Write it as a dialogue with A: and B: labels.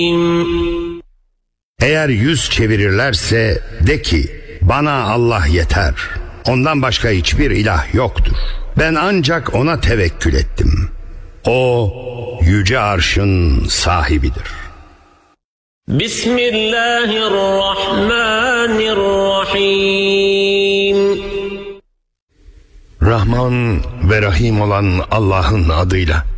A: Eğer yüz çevirirlerse de ki bana Allah yeter. Ondan başka hiçbir ilah yoktur. Ben ancak ona tevekkül ettim. O yüce arşın sahibidir.
B: Bismillahirrahmanirrahim.
A: Rahman ve Rahim olan Allah'ın adıyla.